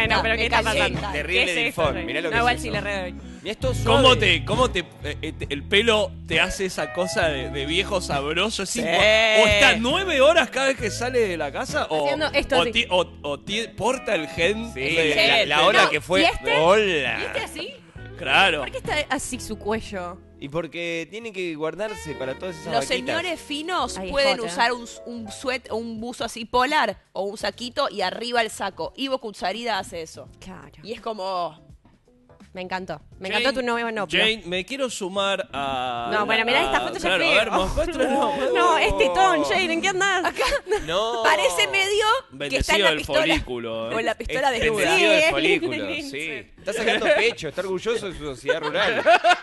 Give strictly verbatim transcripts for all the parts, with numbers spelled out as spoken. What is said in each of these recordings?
bueno, pero ¿qué está pasando? Terrible del fondo. Mirá lo que no, igual es sí eso. le re... Mirá esto ¿Cómo te, cómo te, eh, te- el pelo te hace esa cosa de, de viejo sabroso? Es Sí. impo- O está nueve horas cada vez que sale de la casa, o, Haciendo esto o, así. ti- o- o ti- porta el gen. Sí, de- la, la hora No, que fue. ¿y este? Hola. ¿Y este así? Claro. ¿Por qué está así su cuello? Y porque tiene que guardarse para todas esas Los vaquitas. señores finos Ay, pueden jota. usar un, un suet o un buzo así polar o un saquito y arriba el saco. Ivo Kutsarida hace eso. Claro. Y es como... Me encantó. Me Jane- encantó tu nuevo no. Jane, me quiero sumar a... No, bueno, mirá esta foto ya claro, feo. a ver, muéstralo. No, es tetón, Jane, ¿en qué andás? Acá. No. Parece medio que está en Bendecido la el pistola. folículo. O eh. en la pistola Es desnuda. bendecido el Sí, folículo, lindo. sí. Está sacando pecho, está orgulloso de su sociedad rural.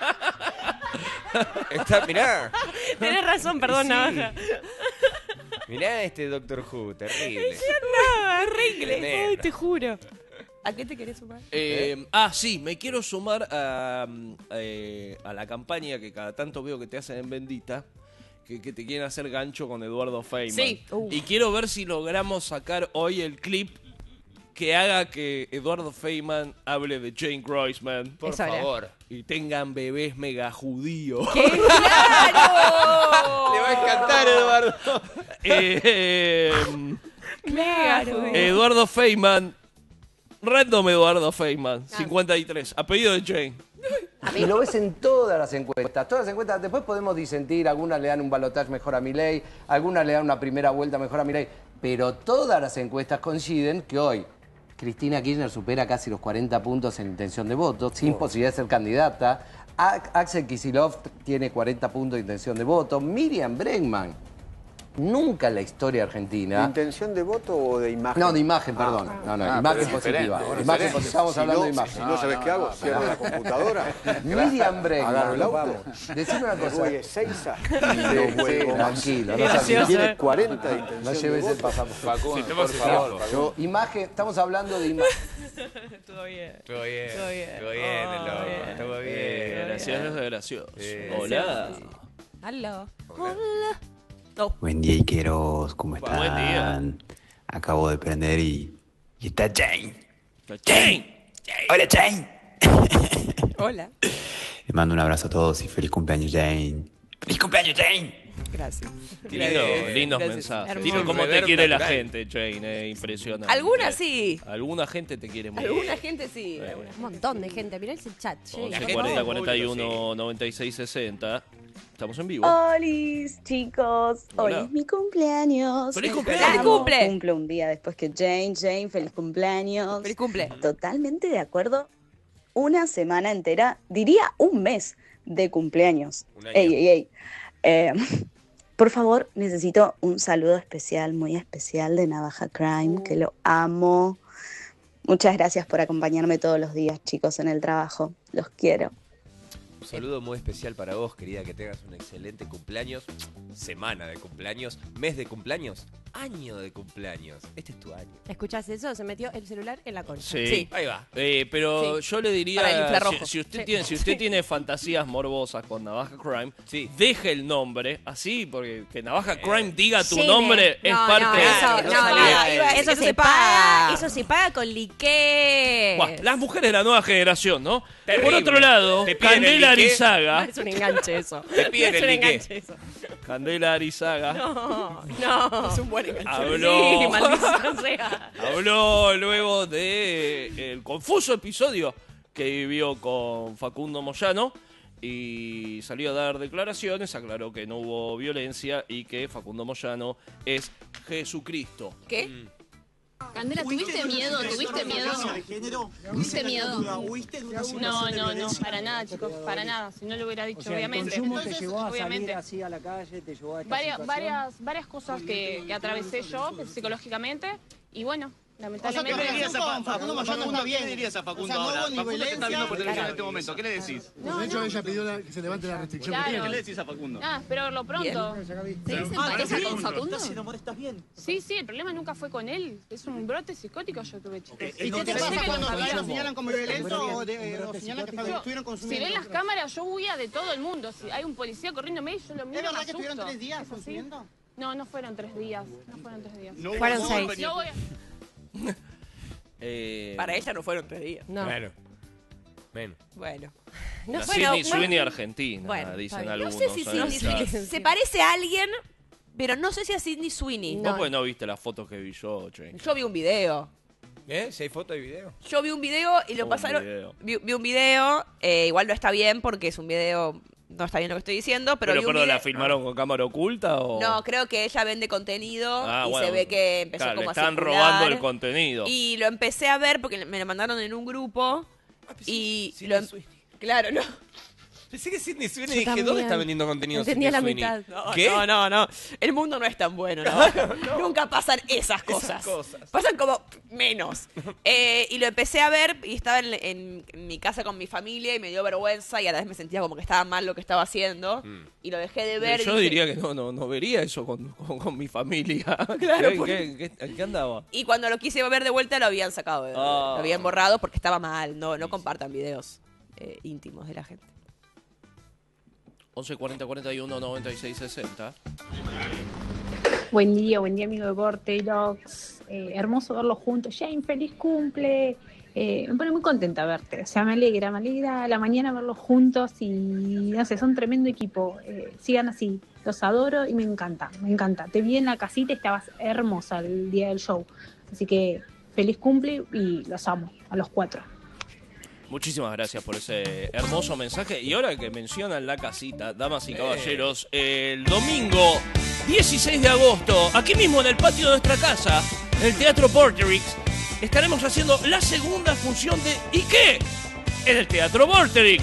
Está, mirá. Tenés razón, perdón, Sí. navaja. Mirá este Doctor Who, terrible. No, horrible. Negro. Ay, te juro. ¿A qué te querés sumar? Eh, ah, sí, me quiero sumar a, eh, a la campaña que cada tanto veo que te hacen en Bendita, que, que te quieren hacer gancho con Eduardo Feynman. Sí. Uf. Y quiero ver si logramos sacar hoy el clip que haga que Eduardo Feynman hable de Jane Groisman. Por Es hora. favor. Y tengan bebés mega judíos. ¡Claro! Le va a encantar, Eduardo. Eh, Claro. Eduardo Feynman. Random Eduardo Feynman, cincuenta y tres. Apellido de Jane. Y lo ves en todas las encuestas, todas las encuestas. Después podemos disentir, algunas le dan un balotaje mejor a Milei, algunas le dan una primera vuelta mejor a Milei, pero todas las encuestas coinciden que hoy Cristina Kirchner supera casi los cuarenta puntos en intención de voto, sin posibilidad de ser candidata. A- Axel Kicillof tiene cuarenta puntos de intención de voto. Miriam Bregman, nunca en la historia argentina... ¿De intención de voto o de imagen? No, de imagen, perdón. No, no, Ah, imagen pero es positiva. diferente, Imagen diferente. positiva, estamos Si hablando no, de imagen. Si no sabes qué hago, cierro la computadora. Miriam Bregman. Agarro el auto. Decime una Me cosa. voy a Ezeiza y Sí, no vuelvo más. tranquilo, no Si seas así. tiene cuarenta de intención No de lleves el voto. pasaporte. Facundo, por Sí, favor. Yo, imagen, estamos hablando de imagen. Todo bien. Estuvo bien. Todo bien. Estuvo bien, el loco. bien. Estuvo Eh, bien. gracioso, gracioso. Eh, Hola. Aló. Buen día, Iqueros, ¿cómo están? Buen día. Acabo de prender y... y está Jane. Jane. ¡Hola, Jane! Hola. Les mando un abrazo a todos y feliz cumpleaños, Jane. ¡Feliz cumpleaños, Jane! Gracias. Lindo, lindos Gracias. mensajes. Hermoso. Dime cómo te Reverb quiere la natural. gente, Jane. Eh, impresionante. Alguna sí. Alguna gente te quiere mucho. Alguna gente sí. Un montón de gente. Mirá ese chat. Jane. La once gente cuarenta muy cuarenta y uno público, noventa y seis sesenta. Estamos en vivo. Holis, chicos. Hoy Hola. es mi cumpleaños. ¡Feliz Me cumpleaños! ¡Feliz llamo, cumple! Cumplo un día después que Jane. Jane, feliz cumpleaños. Feliz cumple. Totalmente de acuerdo. Una semana entera, diría un mes de cumpleaños. Un año. Ey, ey, ey. Eh, por favor, necesito un saludo especial, muy especial de Navaja Crime, que lo amo. Muchas gracias por acompañarme todos los días, chicos, en el trabajo. Los quiero. Un saludo muy especial para vos, querida, que tengas un excelente cumpleaños, semana de cumpleaños, mes de cumpleaños, año de cumpleaños. Este es tu año. ¿Escuchás eso? Se metió el celular en la concha. Sí. Sí. Ahí va. Eh, pero Sí. yo le diría, Para el infrarrojo. si, si usted, Sí. tiene, si usted tiene fantasías morbosas con Navaja Crime, Sí. deje el nombre así, porque que Navaja Eh. Crime diga tu Gene. nombre es No, parte no, de eso, Claro, no, no salía no, él. iba a decir, Eso eso se se paga. paga. Eso se paga con liqué. Buah, las mujeres de la nueva generación, ¿no? Terrible. Por otro lado, Te piden el Candela liqué. Arizaga, Es un enganche eso. Te piden es el un liqué. enganche eso. Candela Arizaga No, no. Es un buen enganche. habló, Sí, maldición sea. habló luego de el confuso episodio que vivió con Facundo Moyano y salió a dar declaraciones, aclaró que no hubo violencia y que Facundo Moyano es Jesucristo. ¿Qué? Candela, ¿tuviste miedo? ¿Tuviste miedo? ¿Tuviste miedo? No, no, no, para nada, chicos, para nada. Si no lo hubiera dicho, obviamente. Entonces, obviamente. así a la calle, te llevó a esta Varias, situación? varias, varias cosas que, que atravesé yo psicológicamente y bueno, lamentablemente. ¿Qué le dirías a Fa- Facundo Moyano? ¿Qué le dirías a Facundo ahora? Facundo te está viendo por televisión en este momento. ¿Qué le decís? No, no. ella pidió la- que se levante la restricción. Claro. ¿Qué le decís a Facundo? Nada, espero verlo pronto. ¿Tenés empatía con Facundo? ¿Estás enamorada? ¿Estás bien? Sí, sí, el problema nunca fue con él. Es un brote psicótico yo tuve, chicos. ¿Y qué te Pensé pasa que cuando lo sabía. lo señalan como violento o, de, o señalan que Yo- estuvieron Si consumiendo? ven las cámaras, yo huía de todo el mundo. Si hay un policía corriéndome, yo lo miro. ¿Es verdad me que estuvieron asusto. tres días ¿Es así? consumiendo? No, no fueron tres días. No fueron tres días. No, Fueron no, seis. no, Yo voy a... Eh, Para ella no fueron tres días. No. Bueno. Bueno. Bueno. No, la bueno, Sydney bueno. Sweeney Argentina, Bueno, dicen está bien. algunos. No sé si en Sydney el chat. Sweeney. Se parece a alguien, pero no sé si a Sydney Sweeney. Vos pues no viste las fotos que vi yo, che. Yo vi un video. ¿Eh? ¿Si hay foto y video? Yo vi un video y lo Un pasaron. video. Vi, vi un video, eh, igual no está bien porque es un video. No está bien lo que estoy diciendo, pero. Pero, vi un perdón, video- ¿la filmaron con cámara oculta o...? No, creo que ella vende contenido Ah, y bueno. se ve que empezó Claro, como le a están circular. robando el contenido. Y lo empecé a ver porque me lo mandaron en un grupo. y sí, lo sí, em- sí. Claro, no. Pensé que Sydney Sweeney Yo dije, también. ¿dónde está vendiendo contenido Entendía la Sydney Sweeney? mitad. No, ¿Qué? no, no, no. El mundo no es tan bueno, ¿no? Nunca pasan esas cosas. cosas. Pasan como menos. Eh, y lo empecé a ver y estaba en, en- en mi casa con mi familia y me dio vergüenza y a la vez me sentía como que estaba mal lo que estaba haciendo. Mm. Y lo dejé de ver. y Yo dije- diría que no, no, no vería eso con, con, con mi familia. Claro, ¿Qué, porque- qué, qué- ¿En qué andaba? Y cuando lo quise ver de vuelta lo habían sacado, de- Ah. lo habían borrado porque estaba mal. No, no compartan videos eh, íntimos de la gente. once cuarenta cuarenta y uno noventa y seis sesenta. Buen día, buen día amigo de Vortex. Eh, hermoso verlos juntos. Jane, feliz cumple. Eh, me pone muy contenta verte. O sea, me alegra, me alegra a la mañana verlos juntos y no sé, son tremendo equipo. Eh, sigan así. Los adoro y me encanta, me encanta. Te vi en la casita y estabas hermosa el día del show. Así que feliz cumple y los amo, a los cuatro. Muchísimas gracias por ese hermoso mensaje. Y ahora que mencionan la casita, damas y caballeros, el domingo dieciséis de agosto, aquí mismo en el patio de nuestra casa, en el Teatro Vorterix, estaremos haciendo la segunda función de ¿y qué? En el Teatro Vorterix.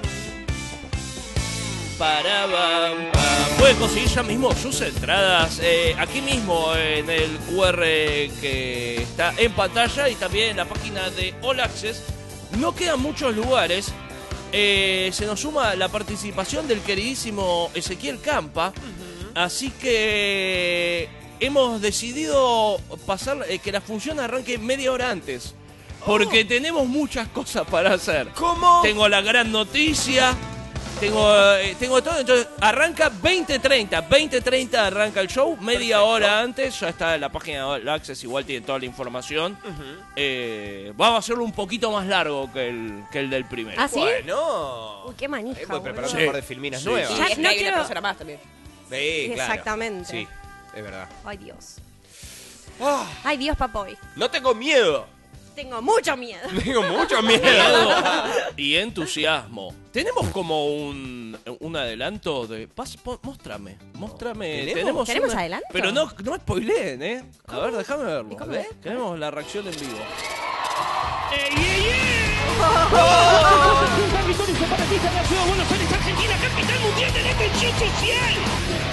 Para bam, pam. Pueden conseguir ya mismo sus entradas eh, aquí mismo en el Q R que está en pantalla y también en la página de All Access. No quedan muchos lugares. Eh, se nos suma la participación del queridísimo Ezequiel Campa. Así que hemos decidido pasar eh, que la función arranque media hora antes. Porque tenemos muchas cosas para hacer. ¿Cómo? Tengo la gran noticia. Tengo, eh, tengo todo. Entonces arranca veinte treinta. veinte treinta arranca el show. Media Perfecto. hora antes. Ya está en la página de All Access. Igual tiene toda la información. Eh, vamos a hacerlo un poquito más largo que el, que el del primero. ¿Ah, sí? Bueno. Uy, qué manija. Ahí voy preparando Sí. un par de filminas Sí, nuevas. sí. Ya, Y es que no hay una quiero- persona más también. Sí, claro. Exactamente. Sí, es verdad. Ay, Dios. Ah, Ay, Dios, papoy. no tengo miedo. Tengo mucho miedo. Tengo mucho miedo. Miedo y entusiasmo. Tenemos como un, un adelanto de... Pas, po- móstrame, móstrame. ¿Tenemos? ¿Tenemos una- adelanto? Pero no, no spoileen, ¿eh? A ver, déjame verlo. ¿Y cómo A ver, es? tenemos la reacción en vivo. ¡Ey, ey, ey! ¡Oh! Victoria zapatista de la ciudad de Buenos Aires, Argentina, capital mundial de la atención social.